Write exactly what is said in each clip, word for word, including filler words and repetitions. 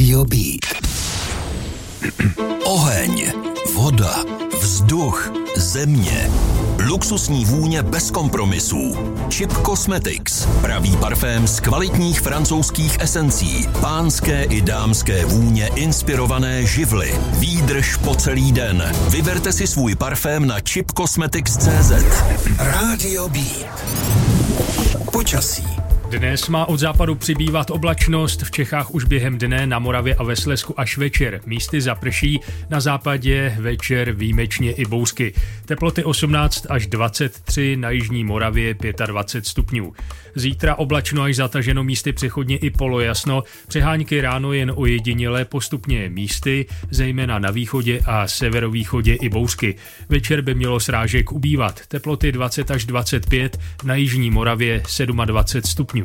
Rádio Beat. Oheň, voda, vzduch, země. Luxusní vůně bez kompromisů. Chip Cosmetics. Pravý parfém z kvalitních francouzských esencí. Pánské i dámské vůně inspirované živly. Výdrž po celý den. Vyberte si svůj parfém na chip cosmetics tečka cé zet. Rádio Beat. Počasí. Dnes má od západu přibývat oblačnost, v Čechách už během dne, na Moravě a ve Slezsku až večer. Místy zaprší, na západě večer výjimečně i bouřky. Teploty osmnáct až dvacet tři, na jižní Moravě dvacet pět stupňů. Zítra oblačno až zataženo, místy přechodně i polojasno, přehánky ráno jen ojedinělé, postupně místy, zejména na východě a severovýchodě i bouřky. Večer by mělo srážek ubývat. Teploty dvacet až dvacet pět, na jižní Moravě dvacet sedm stupňů.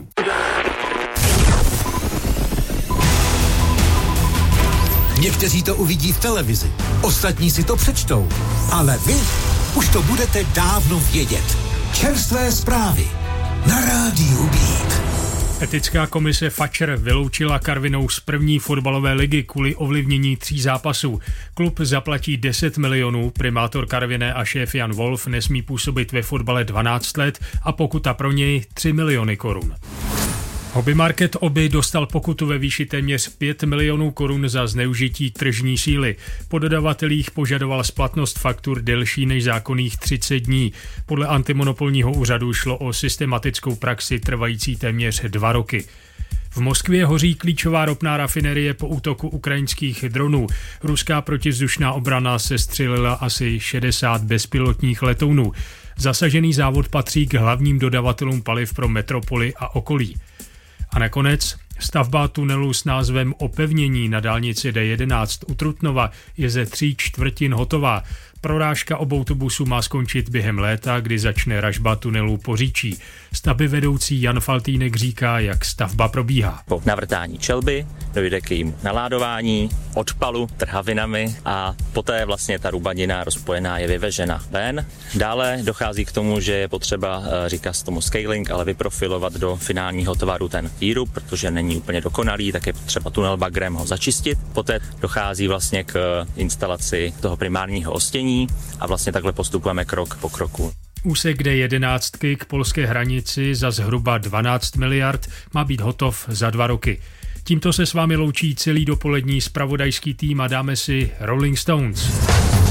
Někteří to uvidí v televizi, ostatní si to přečtou, ale vy už to budete dávno vědět. Čerstvé zprávy na Rádiu Beat. Etická komise Fatscher vyloučila Karvinou z první fotbalové ligy kvůli ovlivnění tří zápasů. Klub zaplatí deset milionů, primátor Karviné a šéf Jan Wolf nesmí působit ve fotbale dvanáct let a pokuta pro něj tři miliony korun. Hobby Market Oby dostal pokutu ve výši téměř pět milionů korun za zneužití tržní síly. Po dodavatelích požadoval splatnost faktur delší než zákonných třicet dní. Podle antimonopolního úřadu šlo o systematickou praxi trvající téměř dva roky. V Moskvě hoří klíčová ropná rafinerie po útoku ukrajinských dronů. Ruská protivzdušná obrana sestřelila asi šedesát bezpilotních letounů. Zasažený závod patří k hlavním dodavatelům paliv pro metropoli a okolí. A nakonec stavba tunelu s názvem Opevnění na dálnici D jedenáct u Trutnova je ze tří čtvrtin hotová. Prorážka obou autobusů má skončit během léta, kdy začne ražba tunelu Poříčí. Stavbyvedoucí Jan Faltýnek říká, jak stavba probíhá. Po navrtání čelby dojde k jejím naládování, odpalu trhavinami a poté vlastně ta rubanina rozpojená je vyvežena ven. Dále dochází k tomu, že je potřeba, říká se tomu scaling, ale vyprofilovat do finálního tvaru ten výrub, protože není úplně dokonalý, tak je potřeba tunel bagrem ho začistit. Poté dochází vlastně k instalaci toho primárního ostění a vlastně takhle postupujeme krok po kroku. Úsek D jedenáct k polské hranici za zhruba dvanáct miliard má být hotov za dva roky. Tímto se s vámi loučí celý dopolední zpravodajský tým a dáme si Rolling Stones.